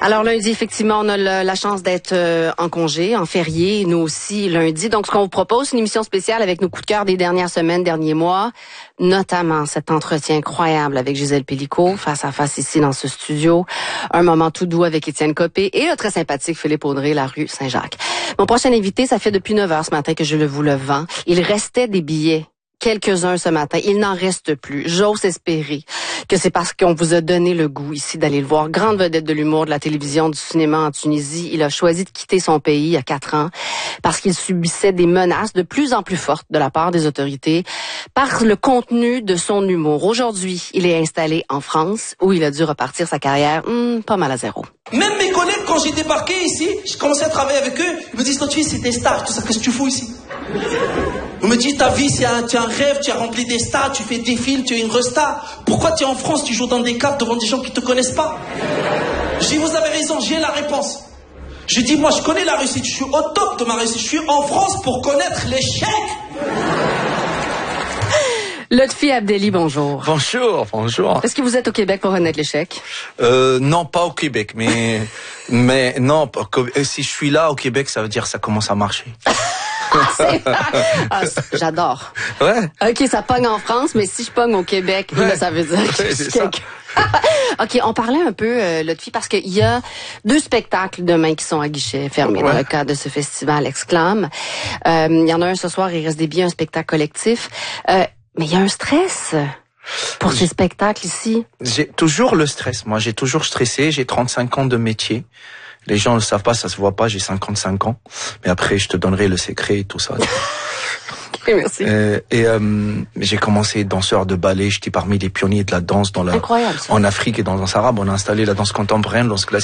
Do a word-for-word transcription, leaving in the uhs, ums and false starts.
Alors lundi, effectivement, on a le, la chance d'être euh, en congé, en férié, nous aussi lundi. Donc, ce qu'on vous propose, c'est une émission spéciale avec nos coups de cœur des dernières semaines, derniers mois, notamment cet entretien incroyable avec Gisèle Pélicaud, face à face ici dans ce studio. Un moment tout doux avec Étienne Copé et le très sympathique Philippe Audrey, la rue Saint-Jacques. Mon prochain invité, ça fait depuis neuf heures ce matin que je le vous le vends. Il restait des billets. Quelques-uns ce matin. Il n'en reste plus. J'ose espérer que c'est parce qu'on vous a donné le goût ici d'aller le voir. Grande vedette de l'humour, de la télévision, du cinéma en Tunisie. Il a choisi de quitter son pays il y a quatre ans parce qu'il subissait des menaces de plus en plus fortes de la part des autorités par le contenu de son humour. Aujourd'hui, il est installé en France où il a dû repartir sa carrière hmm, pas mal à zéro. Même mes collègues, quand j'ai débarqué ici, j'ai commencé à travailler avec eux, ils me disent, toi tu es, c'est des stars, tout ça, qu'est-ce que tu fous ici? On me dit, ta vie, c'est un, tu as un rêve, tu as rempli des stars, tu fais des films, tu es une restar. Pourquoi tu es en France, tu joues dans des caves devant des gens qui te connaissent pas? Je dis, vous avez raison, j'ai la réponse. Je dis, moi, je connais la réussite, je suis au top de ma réussite. Je suis en France pour connaître l'échec. Lotfi Abdelli, bonjour. Bonjour, bonjour. Est-ce que vous êtes au Québec pour connaître l'échec? Euh, non, pas au Québec, mais, mais non, si je suis là au Québec, ça veut dire que ça commence à marcher. Ah, j'adore. Ouais. OK, ça pogne en France, mais si je pogne au Québec, ouais. Là, ça veut dire que je suis quelqu'un. OK, on parlait un peu, euh, Lotfi, parce qu'il y a deux spectacles demain qui sont à guichet fermé ouais. Dans le cadre de ce festival Exclame. Euh, il y en a un ce soir, il reste des billets, un spectacle collectif. Euh, mais il y a un stress pour ces spectacles ici. J'ai toujours le stress. Moi, j'ai toujours stressé. J'ai trente-cinq ans de métier. Les gens ne le savent pas, ça se voit pas, j'ai cinquante-cinq ans. Mais après, je te donnerai le secret et tout ça. Ok, merci. Euh, et euh, j'ai commencé danseur de ballet, j'étais parmi les pionniers de la danse dans la, Incroyable, ça. en Afrique et dans la danse arabe. On a installé la danse contemporaine, danse classique.